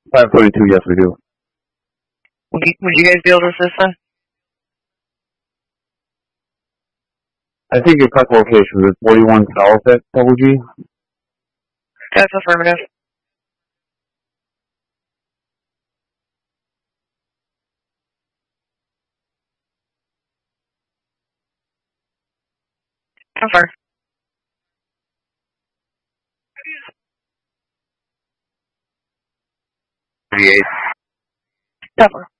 542, yes, we do. Would you guys be able to assist then? I think a couple locations. It's 41 South at Double G. That's affirmative. Confirm. 38. Cover.